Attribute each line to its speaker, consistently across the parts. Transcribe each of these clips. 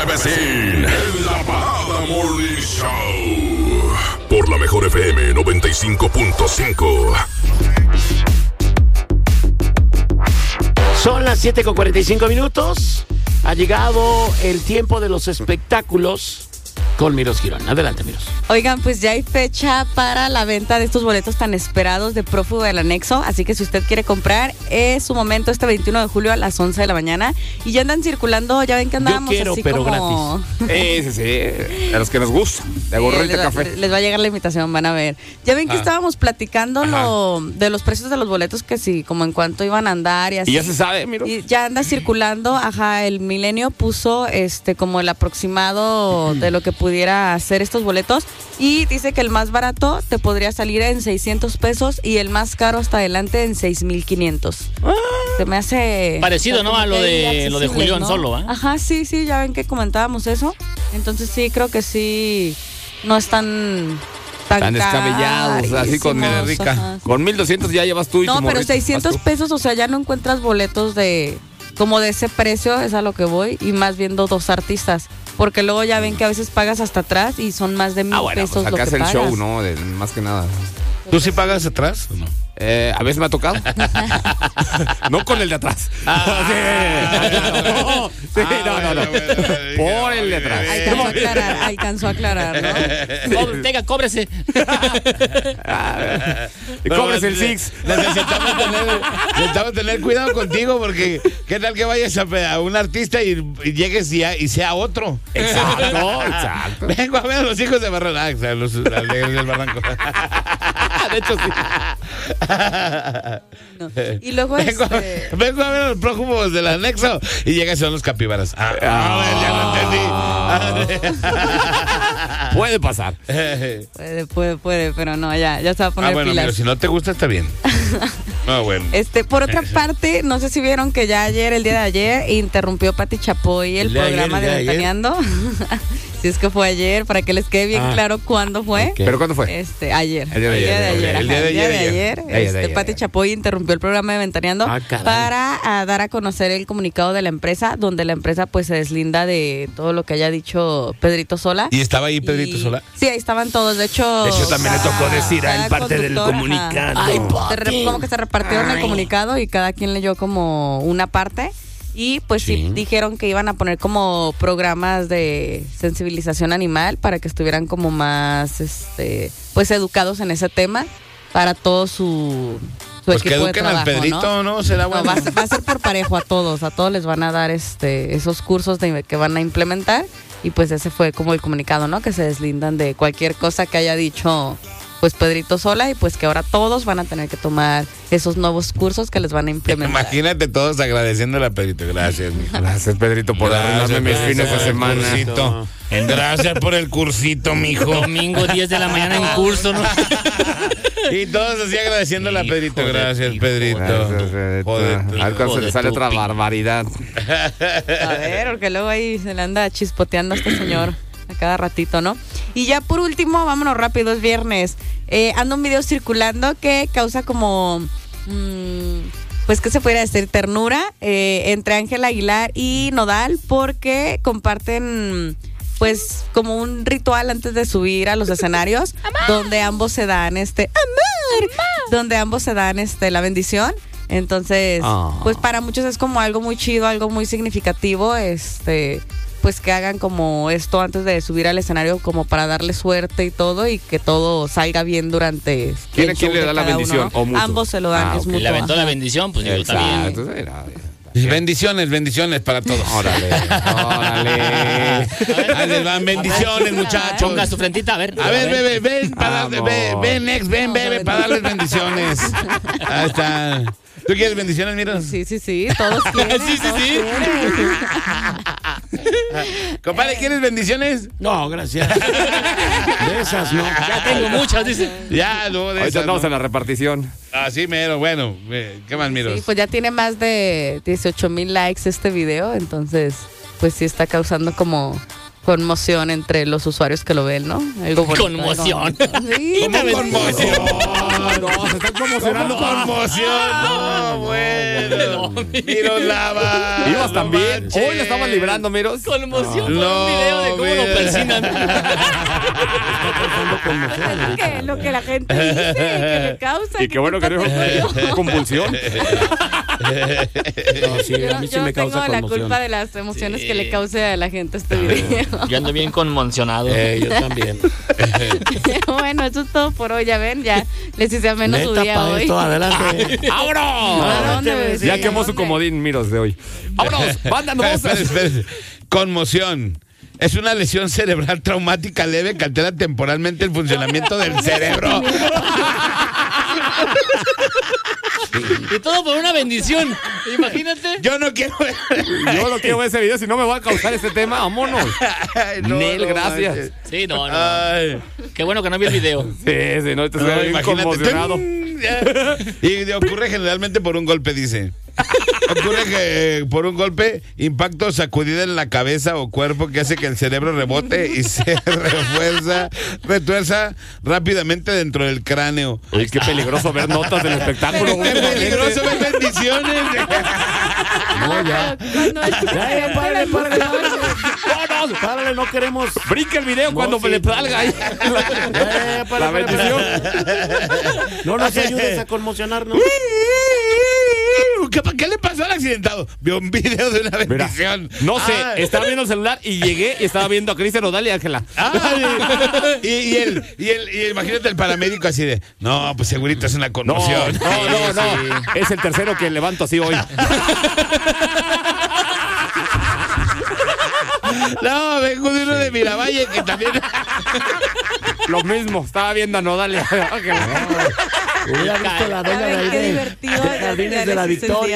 Speaker 1: Bebecín en la Parada Morning Show. Por la Mejor FM 95.5.
Speaker 2: Son las 7:45. Ha llegado el tiempo de los espectáculos con Miros Girón. Adelante, Miros.
Speaker 3: Oigan, pues ya hay fecha para la venta de estos boletos tan esperados de Prófugo del Anexo, así que si usted quiere comprar, es su momento este 21 de julio a las 11 de la mañana. Y ya andan circulando, ya ven que andábamos así
Speaker 2: pero
Speaker 3: como...
Speaker 4: gratis. Sí, a los que nos gusta, de gorrito de café.
Speaker 3: Les va a llegar la invitación, van a ver. Ya ven que estábamos platicando de los precios de los boletos, que sí, como en cuánto iban a andar y así.
Speaker 4: Y ya se sabe, Miro.
Speaker 3: Y ya anda circulando, el Milenio puso como el aproximado de lo que pudiera hacer estos boletos, y dice que el más barato te podría salir en 600 pesos y el más caro hasta adelante en 6,500. Se me hace
Speaker 5: parecido, ¿no? A lo de Julián, ¿no? Solo, ¿eh?
Speaker 3: Ajá, sí, ya ven que comentábamos eso. Entonces sí, creo que sí no es tan
Speaker 4: descabellados, así con rica. Con 1,200 ya llevas tú y
Speaker 3: no, pero 600 pesos, o sea, ya no encuentras boletos como de ese precio, es a lo que voy, y más viendo dos artistas, porque luego ya ven que a veces pagas hasta atrás y son más de 1,000 pesos
Speaker 4: pues acá
Speaker 3: lo que
Speaker 4: es el
Speaker 3: pagas.
Speaker 4: show, ¿no? Más que nada.
Speaker 2: ¿Tú sí pagas atrás o no?
Speaker 4: A veces me ha tocado. No con el de atrás. No. Por el de atrás.
Speaker 3: Alcanzó a aclarar, ¿no?
Speaker 5: Tenga, cóbrese.
Speaker 4: Cóbrese el Six.
Speaker 6: Necesitamos tener cuidado contigo, porque ¿qué tal que vayas a un artista y llegues y sea otro?
Speaker 4: Exacto.
Speaker 6: Vengo a ver a los hijos de Barranco, los alegres del Barranco.
Speaker 4: De hecho, sí.
Speaker 3: No. Y luego
Speaker 6: vengo a ver a los prófugos del Anexo y llegan son los capibaras. Ya lo entendí.
Speaker 4: Puede pasar.
Speaker 3: Puede, pero no, ya se va a poner pilas.
Speaker 6: Pero si no te gusta, está bien. No, bueno.
Speaker 3: Por otra parte, no sé si vieron que ya el día de ayer, interrumpió Pati Chapoy el programa de Ventaneando. Si es que fue ayer, para que les quede bien claro cuándo fue.
Speaker 4: Okay. ¿Pero cuándo fue?
Speaker 3: Ayer. El día de ayer. Pati Chapoy interrumpió el programa de Ventaneando para dar a conocer el comunicado de la empresa, donde la empresa pues se deslinda de todo lo que haya dicho Pedrito Sola.
Speaker 6: ¿Y estaba ahí Pedrito Sola?
Speaker 3: Sí, ahí estaban todos. De hecho
Speaker 2: también le tocó decir a él parte del comunicado.
Speaker 3: Como que se repartieron el comunicado y cada quien leyó como una parte. Y pues sí, dijeron que iban a poner como programas de sensibilización animal para que estuvieran como más pues educados en ese tema para todo su
Speaker 6: pues
Speaker 3: equipo de trabajo.
Speaker 6: Pues que eduquen al Pedrito, ¿no? ¿Será bueno?
Speaker 3: Va a ser por parejo a todos les van a dar esos cursos que van a implementar, y pues ese fue como el comunicado, ¿no? Que se deslindan de cualquier cosa que haya dicho pues Pedrito Sola, y pues que ahora todos van a tener que tomar esos nuevos cursos que les van a implementar.
Speaker 6: Imagínate todos agradeciéndole a Pedrito. Gracias, mijo.
Speaker 4: Gracias, Pedrito, por arruinarme mis fines de semana.
Speaker 6: Gracias por el cursito, mijo.
Speaker 5: Domingo 10 de la mañana en curso, ¿no?
Speaker 6: Y todos así agradeciéndole a Pedrito. Gracias, Pedrito.
Speaker 4: A ver cuando se le sale otra barbaridad.
Speaker 3: A ver, porque luego ahí se le anda chispoteando a este señor a cada ratito, ¿no? Y ya por último, vámonos rápido, es viernes. Anda un video circulando que causa como, pues, ¿qué se pudiera decir? Ternura entre Ángel Aguilar y Nodal, porque comparten, pues, como un ritual antes de subir a los escenarios, donde ambos se dan donde ambos se dan la bendición. Entonces, pues para muchos es como algo muy chido, algo muy significativo, pues que hagan como esto antes de subir al escenario, como para darle suerte y todo, y que todo salga bien durante
Speaker 4: ¿Quién le da la bendición?
Speaker 3: Uno, ¿no? Ambos se lo dan, es mutuo.
Speaker 5: Le aventó la bendición, pues digo, está bien.
Speaker 6: Bendiciones para todos. Órale. Ahí van bendiciones, muchachos.
Speaker 5: Ponga su frentita, a ver.
Speaker 6: A ver, bebé, ven para ven, bebé, para darles bendiciones. Ahí está. ¿Tú quieres bendiciones, mira?
Speaker 3: Sí, todos quieren.
Speaker 5: Sí.
Speaker 6: Compadre, ¿quieres bendiciones?
Speaker 2: No, gracias. De esas no.
Speaker 5: Ya tengo muchas, dice.
Speaker 6: Ya, no, de
Speaker 4: Ahorita
Speaker 6: esas
Speaker 4: andamos
Speaker 6: no.
Speaker 4: en la repartición.
Speaker 6: Así mero, bueno. ¿Qué más, Miros?
Speaker 3: Sí, pues ya tiene más de 18,000 likes este video, entonces, pues sí está causando como conmoción entre los usuarios que lo ven, ¿no? Algo bonito,
Speaker 5: Conmoción.
Speaker 3: Sí,
Speaker 6: ¿Cómo conmoción?
Speaker 4: No, se están conmocionando.
Speaker 6: Conmoción. No, bueno. Miroslava.
Speaker 4: Ibas
Speaker 6: no
Speaker 4: también.
Speaker 6: manches.
Speaker 4: Hoy la estaban librando, Miros.
Speaker 5: Conmoción por
Speaker 6: No,
Speaker 5: un video de cómo lo
Speaker 6: mira.
Speaker 5: persinan.
Speaker 3: es lo que la gente dice, que le causa.
Speaker 4: Y qué bueno que no es convulsión.
Speaker 2: No, sí, a mí sí
Speaker 3: yo
Speaker 2: me
Speaker 3: tengo
Speaker 2: causa
Speaker 3: la
Speaker 2: conmoción.
Speaker 3: culpa de las emociones que le cause a la gente este video.
Speaker 5: Yo ando bien conmocionado.
Speaker 2: Yo también.
Speaker 3: Bueno, eso es todo por hoy, ya ven, ya les hice menos su
Speaker 2: Neta,
Speaker 3: día
Speaker 2: pa'
Speaker 3: hoy.
Speaker 2: esto, adelante.
Speaker 4: ¡Vámonos!
Speaker 3: ¿A dónde, bebé?
Speaker 4: Ya
Speaker 3: Sí,
Speaker 4: quemó
Speaker 3: ¿a
Speaker 4: su
Speaker 3: dónde?
Speaker 4: comodín, Miros, de hoy. ¡Vámonos! ¡Banda hermosa!
Speaker 6: Espérate. Conmoción. Es una lesión cerebral traumática leve que altera temporalmente el funcionamiento del cerebro.
Speaker 5: Y todo por una bendición. Imagínate.
Speaker 6: Yo no quiero ver.
Speaker 4: Yo no quiero ver ese video, si no me va a causar este tema. ¡Vámonos!
Speaker 6: Ay,
Speaker 4: Nel, gracias.
Speaker 6: manches.
Speaker 5: Sí, no.
Speaker 6: Ay.
Speaker 5: Qué bueno que no vi el video.
Speaker 4: Sí, no, te
Speaker 6: No,
Speaker 4: estoy bien
Speaker 6: imagínate.
Speaker 4: conmocionado.
Speaker 6: Y ocurre generalmente por un golpe, dice. Ocurre que por un golpe, impacto, sacudida en la cabeza o cuerpo que hace que el cerebro rebote y se retuerza rápidamente dentro del cráneo.
Speaker 4: Oye, qué peligroso ver notas del espectáculo.
Speaker 6: ¡Qué peligroso ver bendiciones!
Speaker 2: No, ya. Ya, párale. Párale, no queremos.
Speaker 4: Brinca el video cuando
Speaker 2: sí.
Speaker 4: le salga ahí. La bendición.
Speaker 2: No nos ayudes a conmocionarnos.
Speaker 6: ¿Qué le pasó al accidentado? Vio un video de una
Speaker 4: Mira,
Speaker 6: bendición.
Speaker 4: no sé,
Speaker 6: Ah.
Speaker 4: estaba viendo el celular y llegué y estaba viendo a Cristian Nodal y Ángela.
Speaker 6: Y imagínate el paramédico así de, no, pues segurito es una
Speaker 4: No,
Speaker 6: conmoción.
Speaker 4: no. Es el tercero que levanto así hoy.
Speaker 6: No, vengo de uno de Miravalle que también.
Speaker 4: Lo mismo, estaba viendo a Nodal y a Ángela.
Speaker 2: Hubiera visto la doña de ahí
Speaker 3: Qué
Speaker 2: de
Speaker 3: divertido.
Speaker 2: Jardines de la Victoria.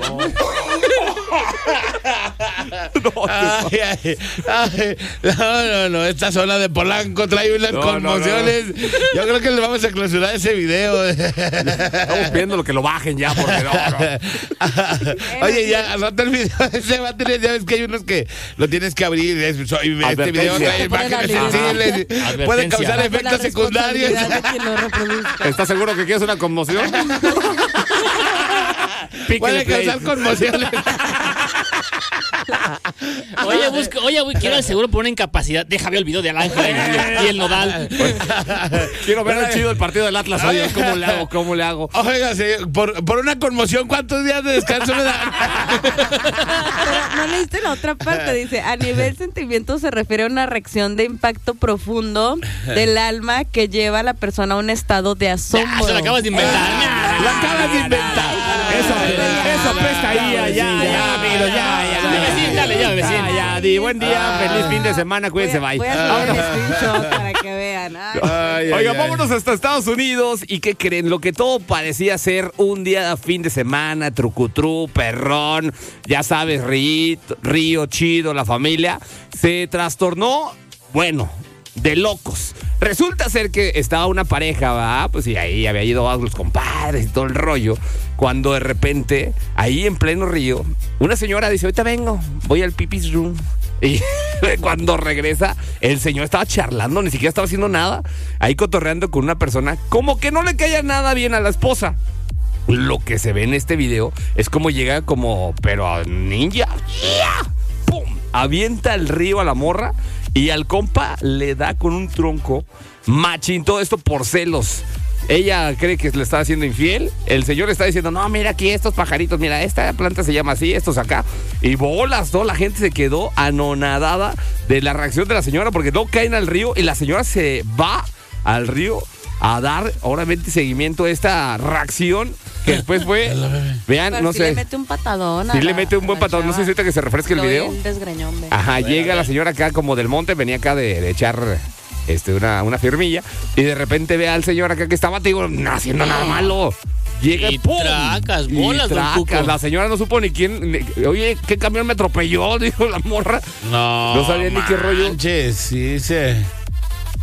Speaker 6: No, esta zona de Polanco trae unas conmociones. Yo creo que le vamos a clausurar ese video.
Speaker 4: Estamos pidiendo lo que lo bajen ya, porque no.
Speaker 6: Oye, ya, al rato el video ese va a tener, ya ves que hay unos que lo tienes que abrir. Este video trae imágenes sensibles. Puede causar efectos secundarios.
Speaker 4: ¿Estás seguro que quieres una conmoción?
Speaker 6: Puede causar conmociones.
Speaker 5: Oye, quiero el seguro por una incapacidad. Déjame el video de Ángela y el Nodal.
Speaker 4: Quiero ver el chido del partido del Atlas. Oye, ¿cómo le hago?
Speaker 6: Oiga, por una conmoción, ¿cuántos días de descanso me dan?
Speaker 3: Pero no leíste la otra parte, dice, a nivel sentimiento se refiere a una reacción de impacto profundo del alma que lleva a la persona a un estado de asombro.
Speaker 5: Se lo acabas de inventar.
Speaker 6: La acabas de inventar.
Speaker 4: Eso apesta ahí, ya, amigo,
Speaker 5: Dale, vecino.
Speaker 4: Ya, Di, buen día, feliz fin de semana, cuídense, bye.
Speaker 3: Voy a hacer un screenshot para que vean.
Speaker 4: Oiga, vámonos hasta Estados Unidos. ¿Y qué creen? Lo que todo parecía ser un día fin de semana, trucutru, perrón, ya sabes, río, chido, la familia, se trastornó, bueno, de locos. Resulta ser que estaba una pareja, ¿va? Pues y ahí había ido a los compadres y todo el rollo. Cuando de repente, ahí en pleno río, una señora dice, ahorita vengo, voy al pipis room. Y cuando regresa, el señor estaba charlando, ni siquiera estaba haciendo nada, ahí cotorreando con una persona, como que no le caía nada bien a la esposa. Lo que se ve en este video es como llega como, pero a ninja, ¡pum! Avienta al río a la morra y al compa le da con un tronco machín, todo esto por celos. Ella cree que le está haciendo infiel. El señor le está diciendo, no, mira aquí estos pajaritos, mira, esta planta se llama así, estos acá. Y bolas, toda la gente se quedó anonadada de la reacción de la señora porque no caen al río y la señora se va al río a dar, obviamente, seguimiento a esta reacción que después fue, vean,
Speaker 3: Pero
Speaker 4: no
Speaker 3: si
Speaker 4: sé.
Speaker 3: le mete un patadón.
Speaker 4: Sí le mete un buen patadón, no sé si ahorita que se refresque el video.
Speaker 3: Un desgreñón, ve.
Speaker 4: Ajá, llega la señora acá como del monte, venía acá de echar una firmilla y de repente ve al señor acá que estaba, te digo, no haciendo nada malo. Llega
Speaker 5: Y
Speaker 4: ¡pum!
Speaker 5: tracas, bolas,
Speaker 4: Y
Speaker 5: don
Speaker 4: tracas.
Speaker 5: Cuco.
Speaker 4: La señora no supo ni quién. Oye, ¿qué camión me atropelló? Dijo la morra. No sabía ni qué rollo.
Speaker 6: Manches, sí,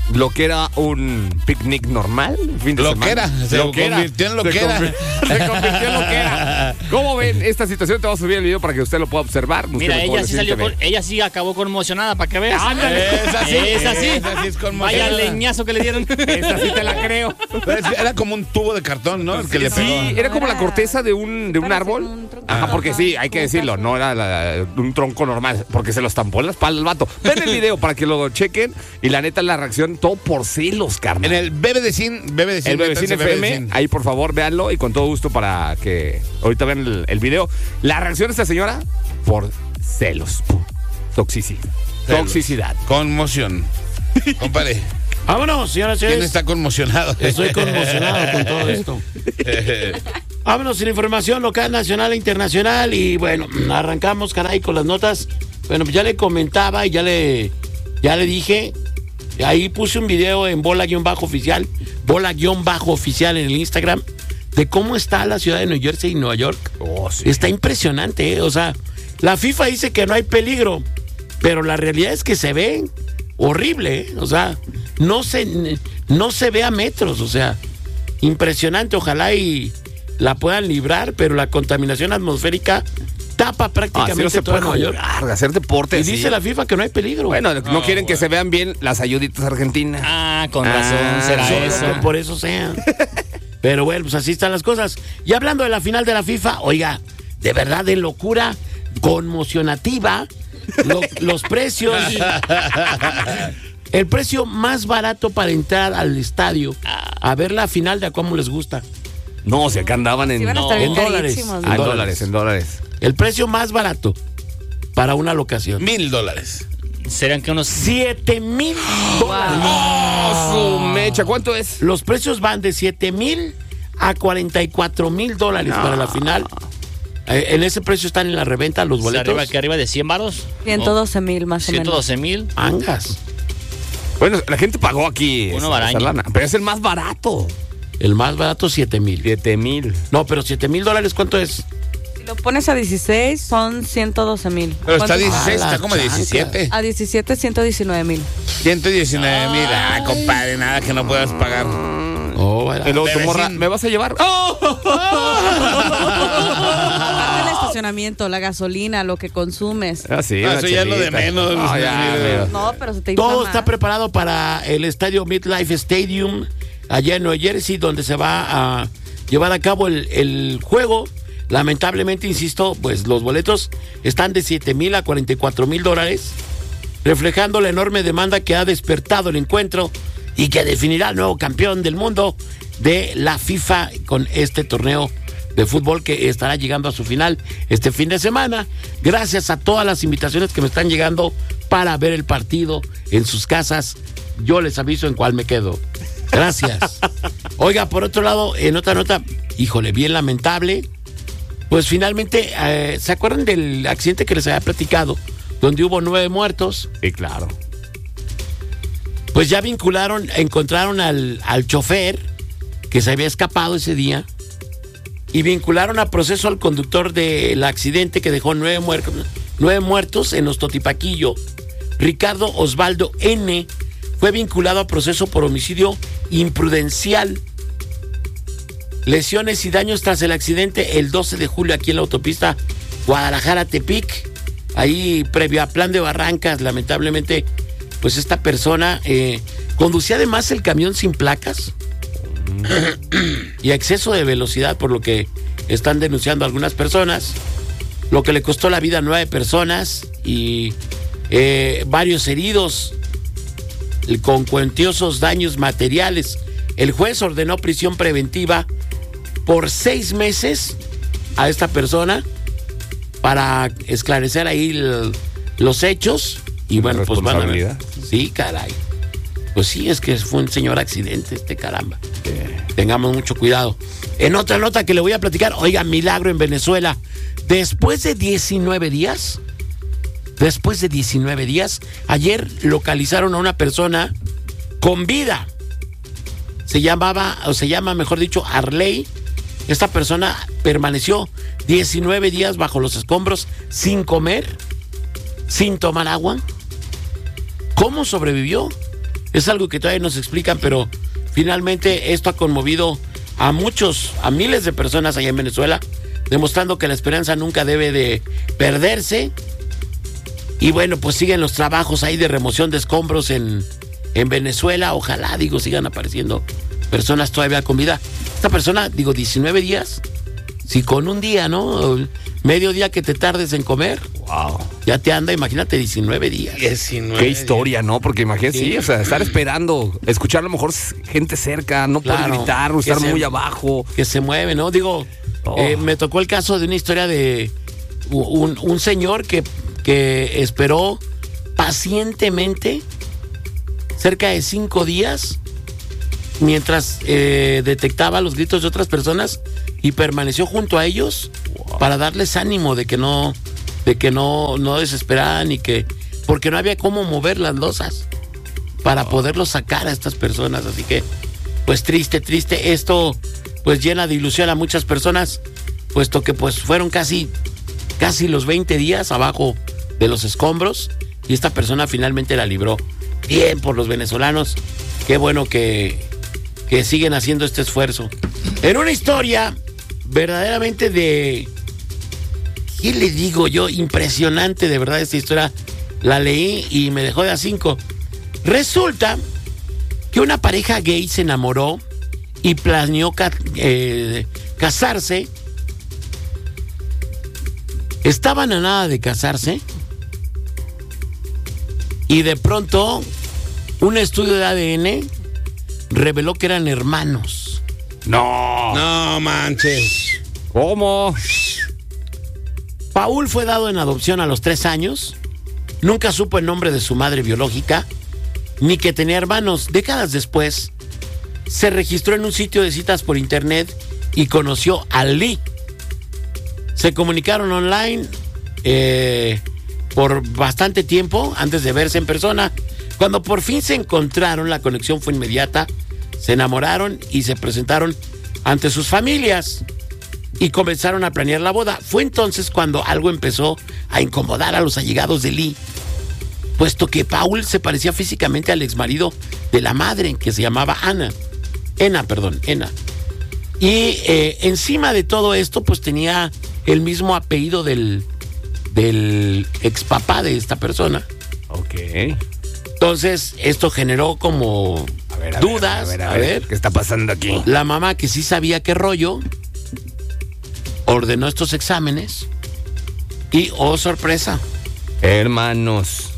Speaker 4: lo que era un picnic normal, fin de
Speaker 6: Lo
Speaker 4: semana.
Speaker 6: que era, se convirtió en lo que era.
Speaker 4: Se convirtió en lo que era. ¿Cómo ven esta situación? Te voy a subir el video para que usted lo pueda observar.
Speaker 5: Mira,
Speaker 4: Usted lo puede decir,
Speaker 5: ella sí acabó conmocionada, para que veas.
Speaker 6: Esa sí,
Speaker 5: Esa sí.
Speaker 6: esa sí es conmocionada.
Speaker 5: Vaya leñazo que le dieron.
Speaker 4: Esta sí te la creo.
Speaker 6: Pero era como un tubo de cartón, ¿no? El que le pegó.
Speaker 4: Sí, era como la corteza de un
Speaker 3: Parece
Speaker 4: árbol.
Speaker 3: un tronco.
Speaker 4: Ajá, porque sí, hay que decirlo, no era un tronco normal, porque se lo estampó en la espalda el vato. Ven el video para que lo chequen y la neta la reacción, todo por celos, carnal.
Speaker 6: En el BBDcine,
Speaker 4: El Bebecín FM, ahí por favor véanlo y con todo gusto para que ahorita vean el video. La reacción de esta señora, por celos, toxicidad. Toxicidad.
Speaker 6: Conmoción. Compadre,
Speaker 2: Vámonos, señoras y
Speaker 6: ¿quién
Speaker 2: señores.
Speaker 6: está conmocionado?
Speaker 2: Estoy conmocionado con todo esto. Vámonos sin información local, nacional e internacional. Y bueno, arrancamos, caray, con las notas. Bueno, pues ya le comentaba y ya le dije. Ahí puse un video en bola-oficial en el Instagram, de cómo está la ciudad de New Jersey y Nueva York.
Speaker 4: Oh, sí.
Speaker 2: Está impresionante, ¿eh? O sea, la FIFA dice que no hay peligro, pero la realidad es que se ve horrible, ¿eh? O sea, no se ve a metros, o sea, impresionante. Ojalá y la puedan librar, pero la contaminación atmosférica tapa prácticamente
Speaker 4: no se
Speaker 2: toda
Speaker 4: puede
Speaker 2: Nueva York.
Speaker 4: jugar, hacer deporte.
Speaker 2: Y
Speaker 4: así.
Speaker 2: dice la FIFA que no hay peligro.
Speaker 4: Bueno, no quieren que se vean bien las ayuditas argentinas.
Speaker 5: Con razón será
Speaker 2: Solo
Speaker 5: eso.
Speaker 2: que por eso sea. Pero bueno, pues así están las cosas. Y hablando de la final de la FIFA, oiga, de verdad de locura conmocionativa, los precios. El precio más barato para entrar al estadio a ver la final, de a cómo les gusta.
Speaker 4: No, si acá andaban en,
Speaker 3: Sí, van a estar
Speaker 2: en
Speaker 3: bien
Speaker 2: dólares.
Speaker 3: carísimos,
Speaker 4: en
Speaker 3: ¿no?
Speaker 4: dólares.
Speaker 2: El precio más barato para una locación.
Speaker 6: $1,000.
Speaker 5: Serán que unos
Speaker 2: 7,000 dólares.
Speaker 4: ¡Oh, su mecha! ¿Cuánto es?
Speaker 2: Los precios van de 7,000 a 44,000 dólares para la final. En ese precio están en la reventa los boletos.
Speaker 5: arriba de 100 varos.
Speaker 3: 112,000 más o menos.
Speaker 5: 112,000.
Speaker 2: Angas.
Speaker 4: Bueno, la gente pagó aquí
Speaker 5: Uno
Speaker 4: esa
Speaker 5: baraña.
Speaker 4: lana, pero es el más barato.
Speaker 2: El más barato, 7,000.
Speaker 4: 7,000.
Speaker 2: No, pero 7,000 dólares, ¿cuánto es?
Speaker 3: Si lo pones a 16, son 112,000.
Speaker 6: Pero está
Speaker 3: ¿Cuánto?
Speaker 6: 16,
Speaker 2: Ah,
Speaker 6: está como
Speaker 2: la chanca.
Speaker 6: 17.
Speaker 3: A 17, 119,000.
Speaker 6: 119,000. Ah, compadre, nada que no puedas pagar.
Speaker 2: Oh, bueno.
Speaker 4: Y luego tu
Speaker 6: Bebecín.
Speaker 4: morra, ¿me vas a llevar? ¡Oh!
Speaker 3: Aparte del estacionamiento, la gasolina, lo que consumes.
Speaker 4: Ah, sí,
Speaker 6: Ah,
Speaker 4: una
Speaker 6: eso ya es lo de
Speaker 4: chelita.
Speaker 6: menos.
Speaker 4: No, ya, pero-
Speaker 3: No, pero se te
Speaker 2: Todo
Speaker 3: inflama.
Speaker 2: está preparado para el estadio MetLife Stadium, allá en Nueva Jersey, donde se va a llevar a cabo el juego. Lamentablemente, insisto, pues los boletos están de 7,000 a 44,000 dólares, reflejando la enorme demanda que ha despertado el encuentro y que definirá al nuevo campeón del mundo de la FIFA con este torneo de fútbol que estará llegando a su final este fin de semana. Gracias a todas las invitaciones que me están llegando para ver el partido en sus casas. Yo les aviso en cuál me quedo. Gracias. Oiga, por otro lado, en otra nota, híjole, bien lamentable. Pues finalmente, ¿se acuerdan del accidente que les había platicado? Donde hubo 9 muertos.
Speaker 4: Sí, claro.
Speaker 2: Pues ya encontraron al chofer que se había escapado ese día y vincularon a proceso al conductor del accidente que dejó 9 muertos en Ostotipaquillo. Ricardo Osvaldo N. fue vinculado a proceso por homicidio imprudencial. Lesiones y daños tras el accidente el 12 de julio aquí en la autopista Guadalajara-Tepic. Ahí previo a Plan de Barrancas, lamentablemente, pues esta persona conducía además el camión sin placas y a exceso de velocidad, por lo que están denunciando algunas personas, lo que le costó la vida a 9 personas y varios heridos con cuantiosos daños materiales. El juez ordenó prisión preventiva por 6 meses a esta persona para esclarecer ahí los hechos. Y bueno, pues van a ver.
Speaker 4: Responsabilidad.
Speaker 2: Sí, caray. Pues sí, es que fue un señor accidente, caramba. Tengamos mucho cuidado. En otra nota que le voy a platicar, oiga, milagro en Venezuela. Después de 19 días, ayer localizaron a una persona con vida. Se llama, mejor dicho, Arley. Esta persona permaneció 19 días bajo los escombros sin comer, sin tomar agua. ¿Cómo sobrevivió? Es algo que todavía nos explican, pero finalmente esto ha conmovido a miles de personas allá en Venezuela, demostrando que la esperanza nunca debe de perderse. Y bueno, pues siguen los trabajos ahí de remoción de escombros en Venezuela. Ojalá, sigan apareciendo personas todavía con vida. Esta persona, 19 días, si con un día, ¿no? Medio día que te tardes en comer,
Speaker 4: Wow.
Speaker 2: ya te anda, imagínate, 19 días.
Speaker 6: 19.
Speaker 4: Qué historia, ¿no? Porque imagínate, sí, o sea, estar esperando, escuchar a lo mejor gente cerca, no
Speaker 2: Claro,
Speaker 4: poder gritar o
Speaker 2: que
Speaker 4: estar
Speaker 2: se-
Speaker 4: muy abajo.
Speaker 2: Que se mueve, ¿no? Me tocó el caso de una historia de un señor que esperó pacientemente cerca de 5 días mientras detectaba los gritos de otras personas y permaneció junto a ellos para darles ánimo de que no desesperaran porque no había cómo mover las losas para poderlos sacar a estas personas. Así que, pues triste. Esto pues llena de ilusión a muchas personas, puesto que pues fueron casi los 20 días abajo de los escombros y esta persona finalmente la libró. Bien por los venezolanos. Qué bueno que siguen haciendo este esfuerzo. En una historia verdaderamente ¿qué le digo yo? Impresionante, de verdad, esta historia. La leí y me dejó de a 5. Resulta que una pareja gay se enamoró y planeó casarse. Estaban a nada de casarse y de pronto un estudio de ADN reveló que eran hermanos.
Speaker 4: No.
Speaker 6: No manches.
Speaker 4: ¿Cómo?
Speaker 2: Paul fue dado en adopción a los 3 años. Nunca supo el nombre de su madre biológica, ni que tenía hermanos. Décadas después, se registró en un sitio de citas por internet y conoció a Lee. Se comunicaron online por bastante tiempo antes de verse en persona. Cuando por fin se encontraron, la conexión fue inmediata. Se enamoraron y se presentaron ante sus familias y comenzaron a planear la boda. Fue entonces cuando algo empezó a incomodar a los allegados de Lee, puesto que Paul se parecía físicamente al exmarido de la madre, que se llamaba Ena. Y encima de todo esto, pues tenía el mismo apellido del expapá de esta persona.
Speaker 4: Ok.
Speaker 2: Entonces, esto generó como dudas.
Speaker 4: A ver. ¿Qué está pasando aquí?
Speaker 2: La mamá, que sí sabía qué rollo, ordenó estos exámenes y, oh sorpresa,
Speaker 4: Hermanos.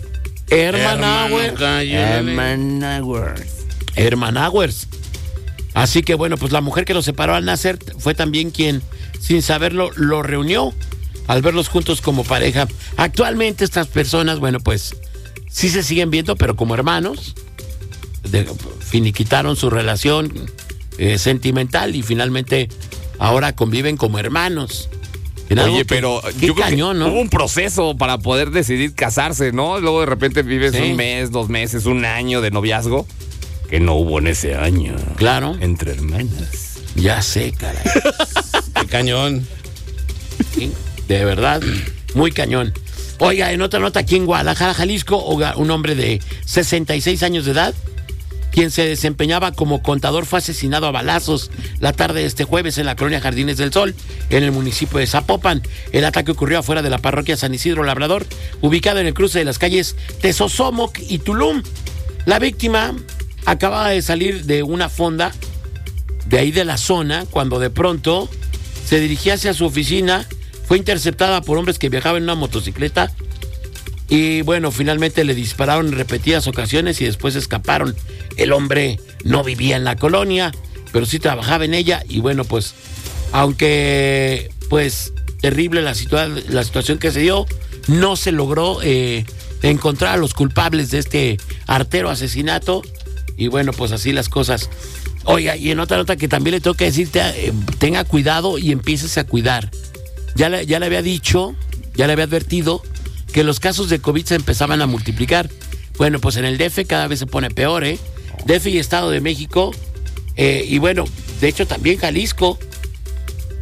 Speaker 2: Hermanauers. Así que bueno, pues la mujer que los separó al nacer fue también quien, sin saberlo, lo reunió al verlos juntos como pareja. Actualmente estas personas, bueno, pues sí se siguen viendo, pero como hermanos. Finiquitaron su relación sentimental y finalmente ahora conviven como hermanos.
Speaker 4: Oye, pero
Speaker 2: qué
Speaker 4: yo creo
Speaker 2: cañón,
Speaker 4: que
Speaker 2: ¿no?
Speaker 4: hubo un proceso para poder decidir casarse, ¿no? Luego de repente vives
Speaker 2: Sí.
Speaker 4: 1 mes, 2 meses, 1 año de noviazgo, que no hubo en ese año.
Speaker 2: Claro.
Speaker 4: Entre hermanas.
Speaker 2: Ya sé, caray.
Speaker 6: Qué cañón.
Speaker 2: Sí, de verdad, muy cañón. Oiga, en otra nota, aquí en Guadalajara, Jalisco, un hombre de 66 años de edad, quien se desempeñaba como contador, fue asesinado a balazos la tarde de este jueves en la colonia Jardines del Sol, en el municipio de Zapopan. El ataque ocurrió afuera de la parroquia San Isidro Labrador, ubicada en el cruce de las calles Tezosomoc y Tulum. La víctima acababa de salir de una fonda de ahí de la zona cuando de pronto se dirigía hacia su oficina. Fue interceptada por hombres que viajaban en una motocicleta y bueno, finalmente le dispararon en repetidas ocasiones y después escaparon. El hombre no vivía en la colonia, pero sí trabajaba en ella y bueno, pues aunque pues terrible la situación que se dio, no se logró encontrar a los culpables de este artero asesinato y bueno, pues así las cosas. Oiga, y en otra nota que también le tengo que decir, tenga cuidado y empieces a cuidar. Ya le había dicho, ya le había advertido que los casos de COVID se empezaban a multiplicar. Bueno, pues en el DF cada vez se pone peor, ¿eh? DF y Estado de México, y bueno, de hecho también Jalisco.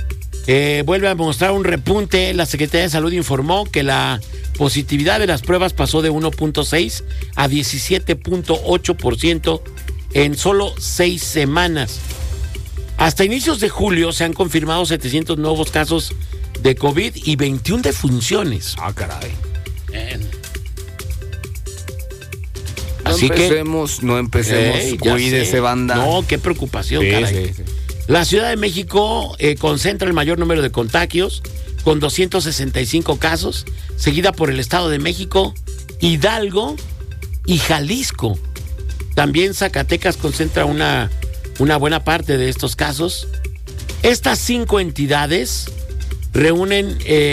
Speaker 2: Vuelve a mostrar un repunte. La Secretaría de Salud informó que la positividad de las pruebas pasó de 1.6 a 17.8% en solo 6 semanas. Hasta inicios de julio se han confirmado 700 nuevos casos de COVID y 21 defunciones.
Speaker 4: Ah, caray.
Speaker 2: Así
Speaker 4: No empecemos.
Speaker 2: ya
Speaker 4: Cuídese,
Speaker 2: sé.
Speaker 4: banda.
Speaker 2: No, qué preocupación,
Speaker 4: Sí,
Speaker 2: caray.
Speaker 4: sí.
Speaker 2: La Ciudad de México concentra el mayor número de contagios, con 265 casos, seguida por el Estado de México, Hidalgo y Jalisco. También Zacatecas concentra una buena parte de estos casos. Estas 5 entidades reúnen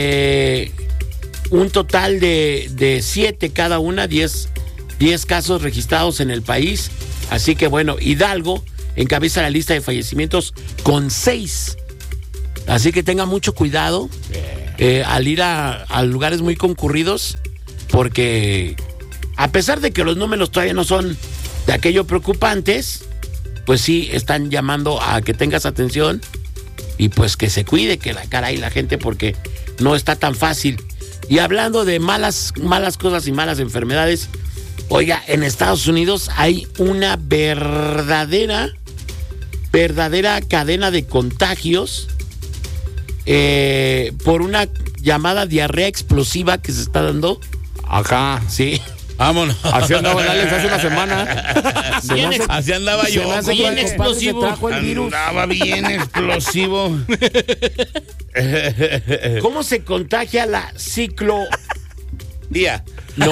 Speaker 2: un total de 7 cada una, 10 casos registrados en el país. Así que bueno, Hidalgo encabeza la lista de fallecimientos con 6. Así que tenga mucho cuidado al ir a lugares muy concurridos, porque a pesar de que los números todavía no son de aquello preocupantes, pues sí están llamando a que tengas atención y pues que se cuide, que la cara y la gente, porque no está tan fácil. Y hablando de malas cosas y malas enfermedades, oiga, en Estados Unidos hay una verdadera cadena de contagios por una llamada diarrea explosiva que se está dando.
Speaker 4: Acá.
Speaker 2: Sí.
Speaker 6: Vámonos.
Speaker 4: Así andaba el Alex hace una semana.
Speaker 6: Así andaba yo.
Speaker 5: bien explosivo.
Speaker 2: Se trajo el virus.
Speaker 6: Andaba bien explosivo.
Speaker 2: ¿Cómo se contagia la
Speaker 6: Día.
Speaker 2: No.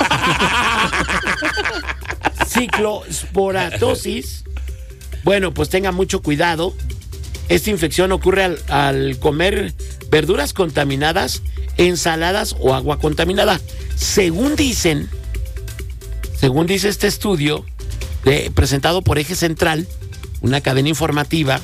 Speaker 2: Ciclosporatosis? Bueno, pues tenga mucho cuidado. Esta infección ocurre al comer verduras contaminadas, ensaladas o agua contaminada. Según dice este estudio presentado por Eje Central, una cadena informativa,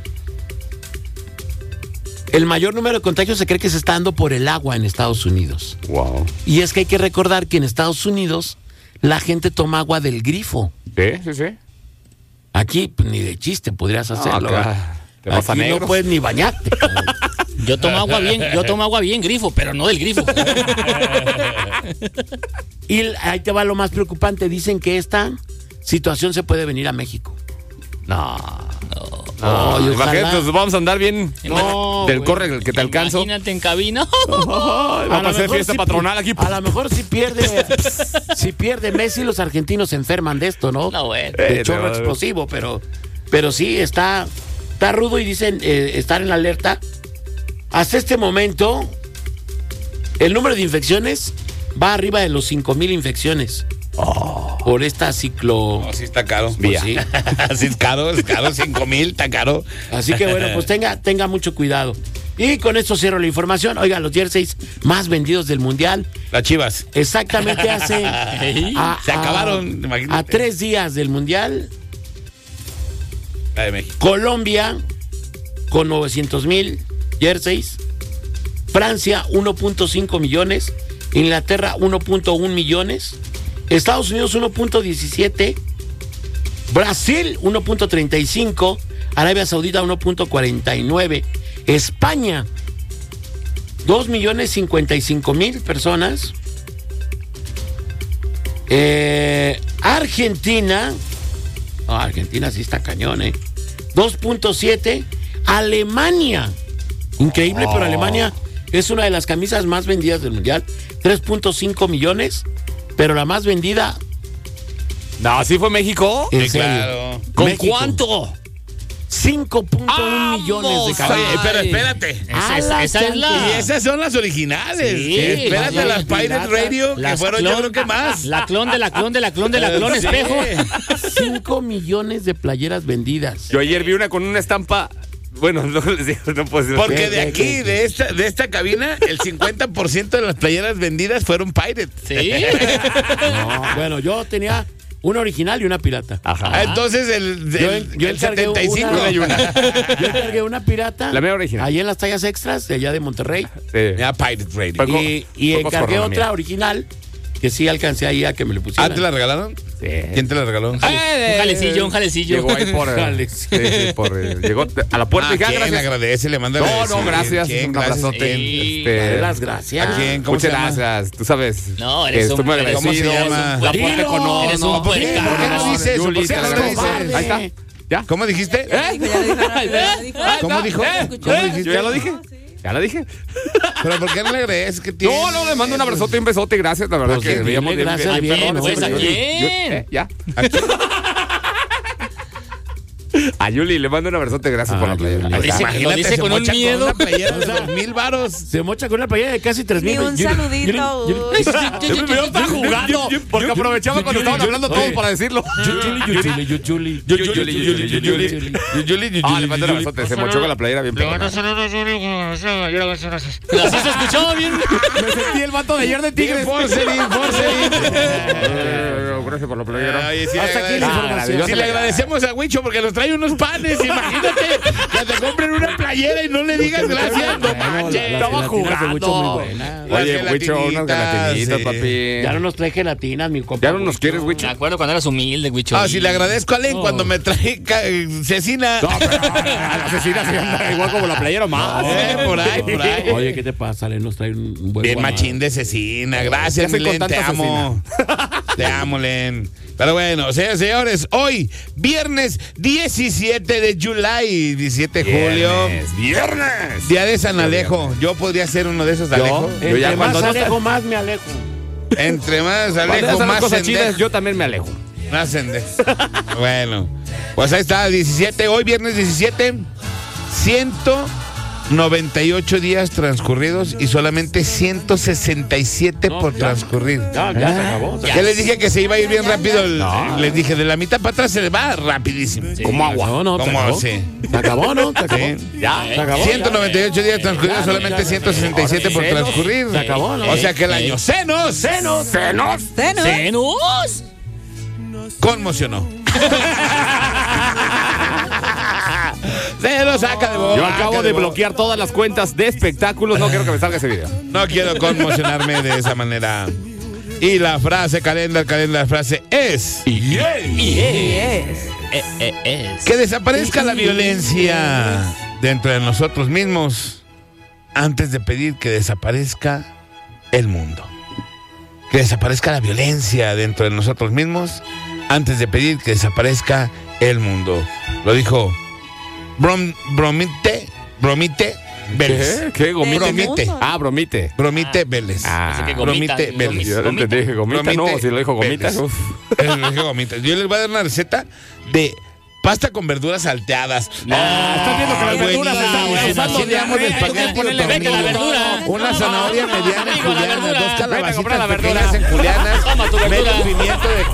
Speaker 2: el mayor número de contagios se cree que se está dando por el agua en Estados Unidos.
Speaker 4: Wow.
Speaker 2: Y es que hay que recordar que en Estados Unidos la gente toma agua del grifo.
Speaker 4: Sí.
Speaker 2: Aquí pues, ni de chiste podrías hacerlo.
Speaker 4: Acá, de raza
Speaker 2: Aquí
Speaker 4: negros.
Speaker 2: no puedes ni bañarte.
Speaker 5: Yo tomo agua bien grifo, pero no del grifo.
Speaker 2: Y ahí te va lo más preocupante. Dicen que esta situación se puede venir a México.
Speaker 4: No.
Speaker 2: Oye,
Speaker 4: Imagínate,
Speaker 2: ojalá.
Speaker 4: nos vamos a andar bien
Speaker 2: No,
Speaker 4: del
Speaker 2: güey.
Speaker 4: corre el que te alcanzo.
Speaker 5: Imagínate en cabina.
Speaker 4: Vamos a hacer fiesta patronal aquí.
Speaker 2: A lo mejor si pierde Messi, los argentinos se enferman de esto, ¿no?
Speaker 5: No, bueno.
Speaker 2: De chorro explosivo, pero sí está rudo y dicen estar en alerta. Hasta este momento, el número de infecciones va arriba de los 5,000 infecciones. Por esta ciclo.
Speaker 6: No, sí está caro.
Speaker 2: Pues sí.
Speaker 6: Sí es caro, 5,000, está caro.
Speaker 2: Así que bueno, pues tenga mucho cuidado. Y con esto cierro la información. Oiga, los jerseys más vendidos del mundial.
Speaker 6: Las Chivas.
Speaker 2: Exactamente hace.
Speaker 6: Se acabaron, imagínate.
Speaker 2: A 3 días del mundial.
Speaker 6: La de México.
Speaker 2: Colombia con 900,000 jerseys. Francia 1.5 millones. Inglaterra 1.1 millones. Estados Unidos 1.17. Brasil 1.35. Arabia Saudita 1.49. España 2.055.000 personas. Argentina. No, Argentina sí está cañón, 2.7. Alemania. Increíble, pero Alemania es una de las camisas más vendidas del mundial. 3.5 millones. Pero la más vendida.
Speaker 4: No, ¿sí fue México?
Speaker 2: En
Speaker 6: Sí,
Speaker 2: serio.
Speaker 6: claro.
Speaker 4: ¿Con
Speaker 2: México.
Speaker 4: cuánto?
Speaker 2: 5.1 millones de cabezas.
Speaker 6: Pero espérate.
Speaker 5: Esa es la.
Speaker 6: Y esas son las originales.
Speaker 5: Sí,
Speaker 6: Espérate,
Speaker 2: las
Speaker 6: las Pirate
Speaker 2: piratas,
Speaker 6: Radio, que
Speaker 5: las
Speaker 6: fueron
Speaker 5: clon-
Speaker 6: yo creo que más.
Speaker 5: La clon de la clon de la clon de la clon
Speaker 6: Sí.
Speaker 5: espejo.
Speaker 2: 5 millones de playeras vendidas.
Speaker 4: Yo ayer vi una con una estampa. Bueno, no les digo, no puedo decir.
Speaker 6: Porque de
Speaker 2: ¿Qué?
Speaker 6: aquí, de esta cabina, el 50% de las playeras vendidas fueron Pirate.
Speaker 5: Sí.
Speaker 2: No, bueno, yo tenía una original y una pirata.
Speaker 4: Ajá.
Speaker 6: Entonces
Speaker 2: Yo
Speaker 6: el
Speaker 2: encargué
Speaker 6: 75
Speaker 2: una-
Speaker 6: hay una.
Speaker 2: Yo encargué una pirata.
Speaker 4: La mía original.
Speaker 2: Allí en las tallas extras de allá de Monterrey.
Speaker 4: Sí.
Speaker 6: Ya Pirate Radio.
Speaker 4: Fue co-
Speaker 2: Y
Speaker 4: fue
Speaker 2: encargué
Speaker 4: coscorrona
Speaker 2: otra
Speaker 4: mía.
Speaker 2: original que sí alcancé ahí a que me lo pusieran.
Speaker 6: ¿Te la regalaron?
Speaker 4: Sí.
Speaker 6: ¿Quién te la regaló?
Speaker 5: Un jalecillo.
Speaker 4: Llegó ahí por... llegó a la puerta y dije,
Speaker 6: ¿quién?
Speaker 4: gracias.
Speaker 6: Agradece, le manda
Speaker 4: No, gracias.
Speaker 6: ¿Quién?
Speaker 4: Un
Speaker 6: Gracias.
Speaker 4: abrazote.
Speaker 5: Sí.
Speaker 2: Dale las gracias.
Speaker 6: ¿A quién? ¿Cómo
Speaker 4: Muchas
Speaker 6: se llama?
Speaker 4: gracias. Tú sabes.
Speaker 5: No,
Speaker 4: que
Speaker 5: eres
Speaker 4: estoy muy
Speaker 5: eres
Speaker 6: ¿Cómo se
Speaker 4: agradecido.
Speaker 6: llama?
Speaker 4: La puerta
Speaker 2: Dilo.
Speaker 4: con
Speaker 5: Eres un
Speaker 6: ¿Por qué no dices eso?
Speaker 4: Yuli,
Speaker 6: ¿Por qué
Speaker 4: te
Speaker 6: no
Speaker 4: la
Speaker 6: lo
Speaker 4: agradezco.
Speaker 6: dices?
Speaker 4: Ahí está. ¿Ya?
Speaker 6: ¿Cómo dijiste?
Speaker 3: Ya lo dijo, ya lo dijo.
Speaker 6: ¿Cómo dijo? ¿Cómo dijiste?
Speaker 4: Yo ya lo dije. Ya lo dije.
Speaker 6: ¿Pero por qué no le agradeces? ¿Qué tiene?
Speaker 4: No, le mando un abrazote y un besote. Gracias, la verdad
Speaker 2: Pues
Speaker 4: que
Speaker 2: sí,
Speaker 4: veíamos
Speaker 2: dile gracias,
Speaker 5: ¿A
Speaker 2: bien,
Speaker 5: quién?
Speaker 2: no,
Speaker 5: Pues, ¿a
Speaker 2: Yuli.
Speaker 5: quién?
Speaker 4: ¿Ya? A Yuli le mando un abrazote. Gracias por la playera.
Speaker 2: Yuli.
Speaker 4: Ahí está.
Speaker 5: Dice- lo dice
Speaker 6: se
Speaker 5: con un
Speaker 6: mocha
Speaker 5: miedo.
Speaker 6: una playera de 2,000 varos.
Speaker 2: Se mocha con una playera de casi 3,000.
Speaker 3: Ni un saludito. uy.
Speaker 4: Yo estaba jugando porque aprovechaba cuando estaban hablando todos para decirlo.
Speaker 2: Yuli.
Speaker 4: Ah, le mando un abrazote. Se mochó con la playera bien pegada.
Speaker 5: Así se escuchaba bien.
Speaker 4: Me sentí el vato de ayer de Tigres.
Speaker 6: Forcerín.
Speaker 4: Gracias por la playera.
Speaker 6: Oye, sí,
Speaker 2: Hasta aquí la información.
Speaker 6: Si le agradecemos a Huicho porque nos trae unos panes, imagínate que te compren una playera y no le digas gracias. No manches.
Speaker 4: Estaba jugando. Oye,
Speaker 6: Las
Speaker 4: Huicho, unas gelatinitas,
Speaker 6: sí.
Speaker 4: papi.
Speaker 2: Ya no nos trae gelatinas, mi compa.
Speaker 4: Ya no nos quieres,
Speaker 5: Me
Speaker 4: Huicho.
Speaker 5: acuerdo cuando eras humilde, Huicho.
Speaker 6: Si le agradezco a Len cuando me trae cecina.
Speaker 4: No, pero la asesina se anda igual como la playera más.
Speaker 6: Por ahí.
Speaker 2: Oye, ¿qué te pasa? Le nos trae un buen
Speaker 6: Bien
Speaker 2: guaraná.
Speaker 6: machín de cecina. Gracias,
Speaker 4: Ya
Speaker 6: mi
Speaker 4: soy con
Speaker 6: Len, te
Speaker 4: tanta
Speaker 6: amo. Te amo, Len. Pero bueno, señores, señores, hoy, viernes 17 de July, 17 de julio,
Speaker 4: Viernes.
Speaker 6: día de San Alejo. Yo podría ser uno de esos Alejo.
Speaker 4: Yo ya
Speaker 2: Entre
Speaker 4: cuando
Speaker 2: más
Speaker 4: no
Speaker 2: alejo, más me alejo.
Speaker 6: Entre más
Speaker 4: Cuando
Speaker 6: Alejo,
Speaker 4: hacen las
Speaker 6: más
Speaker 4: cosas chidas,
Speaker 6: sendejo.
Speaker 4: yo también me alejo.
Speaker 6: Más sendejo. Bueno, pues ahí está, 17, hoy viernes 17, 198 días transcurridos y solamente 167 por
Speaker 2: ya.
Speaker 6: transcurrir.
Speaker 2: Ya se acabó.
Speaker 6: Ya les dije que se iba a ir bien rápido. Les dije, de la mitad para atrás se les va rapidísimo.
Speaker 4: Como agua.
Speaker 2: No,
Speaker 6: ¿Cómo
Speaker 2: se
Speaker 6: así?
Speaker 2: acabó, ¿no? Se acabó.
Speaker 6: Sí.
Speaker 2: Ya, se acabó.
Speaker 6: 198 días transcurridos, solamente 167 por transcurrir.
Speaker 2: Se acabó, ¿no?
Speaker 6: O sea que el año senos
Speaker 3: Cenos.
Speaker 5: ¡Zenos!
Speaker 6: conmocionó. Se lo saca de boca.
Speaker 4: Yo acabo de bloquear todas las cuentas de espectáculos. No quiero que me salga ese video.
Speaker 6: No quiero conmocionarme de esa manera. Y la frase, la frase es que desaparezca la violencia dentro de nosotros mismos antes de pedir que desaparezca el mundo. Que desaparezca la violencia dentro de nosotros mismos antes de pedir que desaparezca el mundo. Lo dijo Bromite Vélez.
Speaker 4: ¿Qué? ¿Gomite?
Speaker 6: Bromite.
Speaker 4: Ah, bromite.
Speaker 6: Bromite Vélez.
Speaker 5: Así que gomita,
Speaker 6: Bromite Vélez.
Speaker 4: Yo no entendí, dije gomita, no,
Speaker 6: Bromite
Speaker 4: si lo dijo gomita,
Speaker 6: Vélez.
Speaker 4: uf.
Speaker 6: Lo dije gomita. Yo les voy a dar una receta de pasta con verduras salteadas.
Speaker 4: estás viendo que las verduras están
Speaker 6: usando.
Speaker 4: usando
Speaker 6: Así de
Speaker 4: diarrea.
Speaker 6: espagueti
Speaker 5: Vete a la verdura.
Speaker 6: Una zanahoria mediana en
Speaker 5: Amigo, la
Speaker 6: juliana,
Speaker 5: verdura.
Speaker 6: dos
Speaker 5: Vete a
Speaker 6: calabacitas
Speaker 5: comprar la
Speaker 6: pequeñas
Speaker 5: verdura.
Speaker 6: en julianas,
Speaker 5: Toma tu verdura.
Speaker 6: medio pimiento de